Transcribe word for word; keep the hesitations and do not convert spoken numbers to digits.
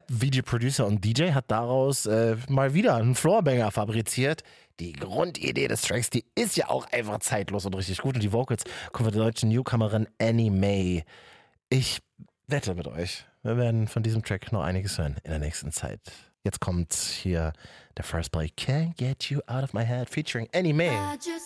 Videoproducer und D J hat daraus äh, mal wieder einen Floorbanger fabriziert. Die Grundidee des Tracks, die ist ja auch einfach zeitlos und richtig gut. Und die Vocals kommen von der deutschen Newcomerin Annie May. Ich wette mit euch, wir werden von diesem Track noch einiges hören in der nächsten Zeit. Jetzt kommt hier der First Play, Can't Get You Out of My Head featuring Annie May.